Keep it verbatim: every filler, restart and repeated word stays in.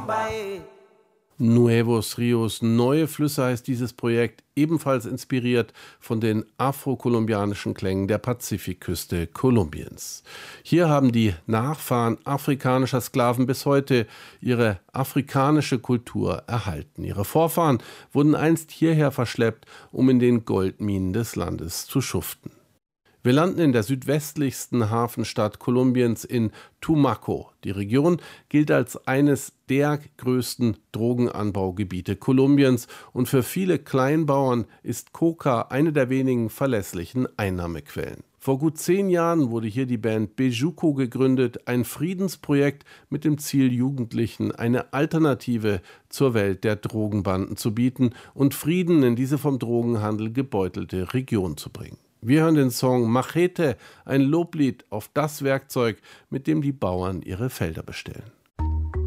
Nuevos Rios, neue Flüsse heißt dieses Projekt, ebenfalls inspiriert von den afrokolumbianischen Klängen der Pazifikküste Kolumbiens. Hier haben die Nachfahren afrikanischer Sklaven bis heute ihre afrikanische Kultur erhalten. Ihre Vorfahren wurden einst hierher verschleppt, um in den Goldminen des Landes zu schuften. Wir landen in der südwestlichsten Hafenstadt Kolumbiens in Tumaco. Die Region gilt als eines der größten Drogenanbaugebiete Kolumbiens und für viele Kleinbauern ist Coca eine der wenigen verlässlichen Einnahmequellen. Vor gut zehn Jahren wurde hier die Band Bejuco gegründet, ein Friedensprojekt mit dem Ziel, Jugendlichen eine Alternative zur Welt der Drogenbanden zu bieten und Frieden in diese vom Drogenhandel gebeutelte Region zu bringen. Wir hören den Song Machete, ein Loblied auf das Werkzeug, mit dem die Bauern ihre Felder bestellen.